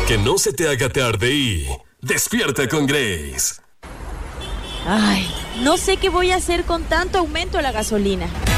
que no se te haga tarde y despierta con Grace. Ay, no sé qué voy a hacer con tanto aumento a la gasolina.